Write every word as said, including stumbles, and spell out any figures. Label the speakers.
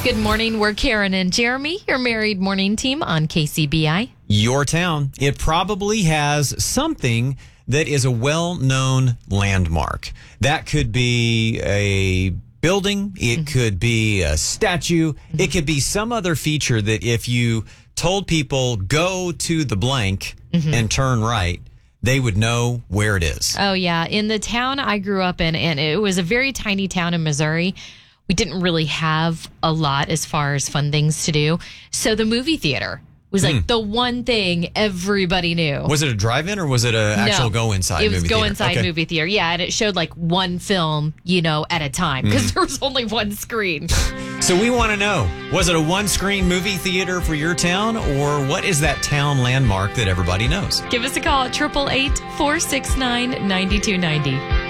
Speaker 1: Good morning. We're Karen and Jeremy, your married morning team on K C B I.
Speaker 2: Your town. It probably has something that is a well-known landmark. That could be a building. It mm-hmm. could be a statue. Mm-hmm. It could be some other feature that if you told people, go to the blank mm-hmm. and turn right, they would know where it is.
Speaker 1: Oh, yeah. In the town I grew up in, and it was a very tiny town in Missouri, we didn't really have a lot as far as fun things to do. So the movie theater was like mm. the one thing everybody knew.
Speaker 2: Was it a drive-in or was it an actual
Speaker 1: no,
Speaker 2: go inside movie theater?
Speaker 1: It was go inside okay. movie theater. Yeah, and it showed like one film, you know, at a time because mm. there was only one screen.
Speaker 2: So we want to know, was it a one-screen movie theater for your town, or what is that town landmark that everybody knows?
Speaker 1: Give us a call at eight eight eight, four six nine, nine two nine zero.